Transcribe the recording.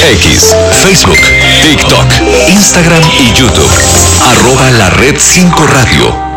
X, Facebook, TikTok, Instagram y YouTube. @La Red 5 Radio.